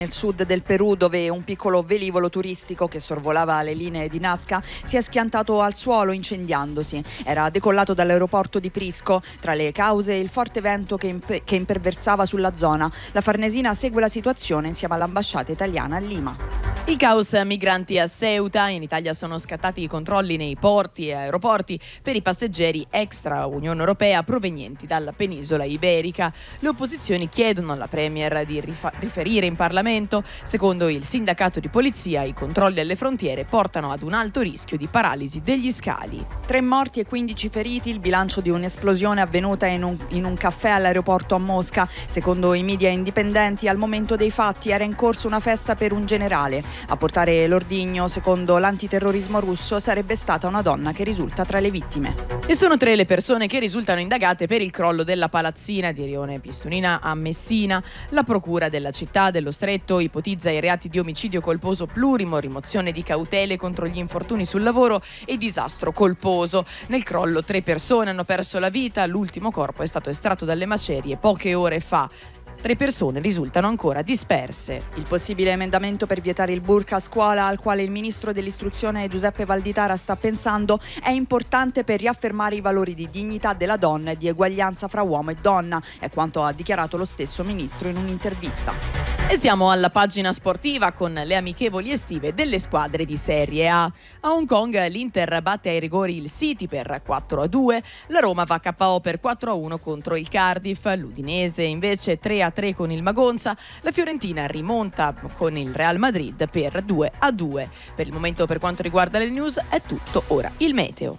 Nel sud del Perù, dove un piccolo velivolo turistico che sorvolava le linee di Nazca si è schiantato al suolo incendiandosi. Era decollato dall'aeroporto di Prisco. Tra le cause il forte vento che imperversava sulla zona. La Farnesina segue la situazione insieme all'ambasciata italiana a Lima. Il caos migranti a Ceuta. In Italia sono scattati i controlli nei porti e aeroporti per i passeggeri extra Unione Europea provenienti dalla penisola iberica. Le opposizioni chiedono alla Premier di riferire in Parlamento. Secondo il sindacato di polizia, i controlli alle frontiere portano ad un alto rischio di paralisi degli scali. 3 morti e 15 feriti, il bilancio di un'esplosione avvenuta in un caffè all'aeroporto a Mosca. Secondo i media indipendenti, al momento dei fatti era in corso una festa per un generale. A portare l'ordigno, secondo l'antiterrorismo russo, sarebbe stata una donna che risulta tra le vittime. E sono 3 le persone che risultano indagate per il crollo della palazzina di Rione Pistunina a Messina. La procura della città dello Stretto ipotizza i reati di omicidio colposo plurimo, rimozione di cautele contro gli infortuni sul lavoro e disastro colposo. Nel crollo 3 persone hanno perso la vita, l'ultimo corpo è stato estratto dalle macerie poche ore fa. 3 persone risultano ancora disperse. Il possibile emendamento per vietare il burqa a scuola, al quale il ministro dell'istruzione Giuseppe Valditara sta pensando, è importante per riaffermare i valori di dignità della donna e di eguaglianza fra uomo e donna, è quanto ha dichiarato lo stesso ministro in un'intervista. E siamo alla pagina sportiva con le amichevoli estive delle squadre di Serie A. A Hong Kong l'Inter batte ai rigori il City per 4-2, la Roma va KO per 4-1 contro il Cardiff, l'Udinese invece 3-3 con il Magonza, la Fiorentina rimonta con il Real Madrid per 2-2. Per il momento, per quanto riguarda le news, è tutto. Ora il meteo.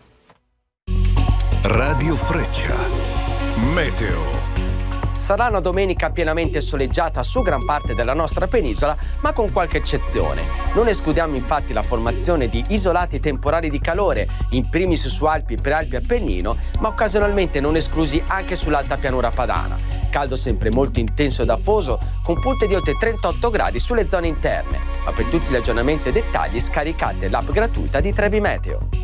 Radio Freccia. Meteo. Sarà una domenica pienamente soleggiata su gran parte della nostra penisola, ma con qualche eccezione. Non escludiamo infatti la formazione di isolati temporali di calore, in primis su Alpi, Prealpi e Appennino, ma occasionalmente non esclusi anche sull'alta pianura padana. Caldo sempre molto intenso ed afoso, con punte di oltre 38 gradi sulle zone interne. Ma per tutti gli aggiornamenti e dettagli scaricate l'app gratuita di Trebi Meteo.